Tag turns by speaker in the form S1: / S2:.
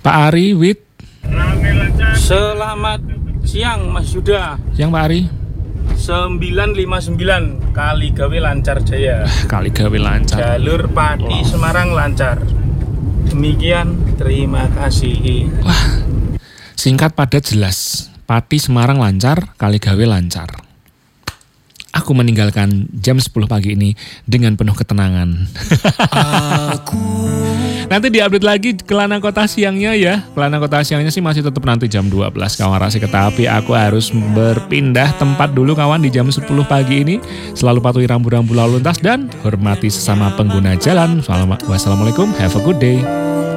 S1: Pak Ari with.
S2: Selamat siang Mas Yuda.
S1: Siang Pak Ari.
S2: 959 kali gawe lancar jaya.
S1: Kali gawe lancar.
S2: Jalur Pati Semarang lancar. Demikian, terima kasih.
S1: Wah, singkat padat jelas. Pati Semarang lancar, kali gawe lancar. Aku meninggalkan jam 10 pagi ini dengan penuh ketenangan. Nanti diupdate lagi Kelana Kota siangnya ya. Kelana Kota siangnya sih masih tetap nanti jam 12 kawan Rasik. Tapi aku harus berpindah tempat dulu kawan di jam 10 pagi ini. Selalu patuhi rambu-rambu lalu lintas dan hormati sesama pengguna jalan. Wassalamualaikum, have a good day.